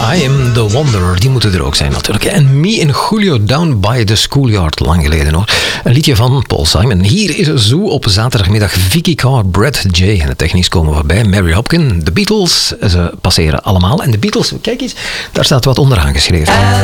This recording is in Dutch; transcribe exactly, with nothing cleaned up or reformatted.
I Am The Wonder, die moeten er ook zijn natuurlijk. En Me and Julio Down by the Schoolyard, lang geleden hoor. Een liedje van Paul Simon. Hier is Zoo op zaterdagmiddag. Vicky Carr, Brad J. En de technisch komen voorbij. Mary Hopkin, de Beatles. Ze passeren allemaal. En de Beatles, kijk eens, daar staat wat onderaan geschreven.